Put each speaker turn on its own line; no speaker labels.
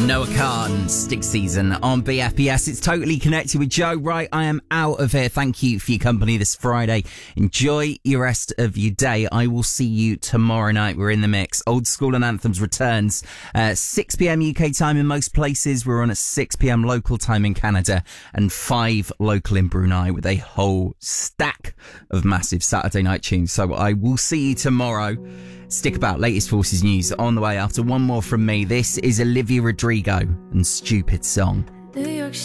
Noah Khan, Stick Season on BFBS. It's Totally Connected with Joe. Right, I am out of here. Thank you for your company this Friday. Enjoy your rest of your day. I will see you tomorrow night. We're in the mix. Old School and Anthems returns 6 p.m. UK time in most places. We're on at 6 p.m. local time in Canada and 5 local in Brunei with a whole stack of massive Saturday night tunes. So I will see you tomorrow. Stick about. Latest Forces news on the way after one more from me. This is Olivia Rodrigo and Stupid Song.